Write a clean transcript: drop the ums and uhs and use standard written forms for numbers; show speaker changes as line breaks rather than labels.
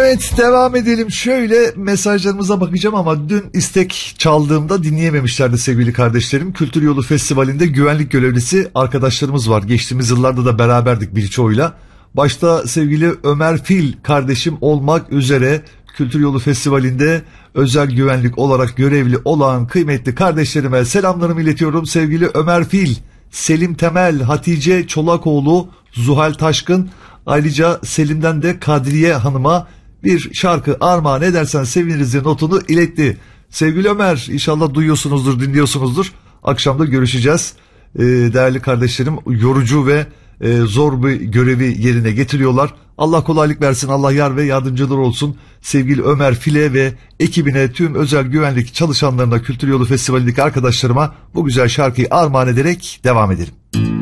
Evet, devam edelim. Şöyle mesajlarımıza bakacağım ama dün istek çaldığımda dinleyememişlerdi sevgili kardeşlerim. Kültür Yolu Festivali'nde güvenlik görevlisi arkadaşlarımız var. Geçtiğimiz yıllarda da beraberdik birçoğuyla. Başta sevgili Ömer Fil kardeşim olmak üzere Kültür Yolu Festivali'nde özel güvenlik olarak görevli olan kıymetli kardeşlerime selamlarımı iletiyorum. Sevgili Ömer Fil, Selim Temel, Hatice Çolakoğlu, Zuhal Taşkın, ayrıca Selim'den de Kadriye Hanım'a bir şarkı armağan edersen seviniriz diye notunu iletti. Sevgili Ömer, inşallah duyuyorsunuzdur, dinliyorsunuzdur. Akşam da görüşeceğiz. Değerli kardeşlerim, yorucu ve zor bir görevi yerine getiriyorlar. Allah kolaylık versin, Allah yar ve yardımcıları olsun. Sevgili Ömer File ve ekibine, tüm özel güvenlik çalışanlarına, Kültür Yolu Festivali'ndeki arkadaşlarıma bu güzel şarkıyı armağan ederek devam edelim.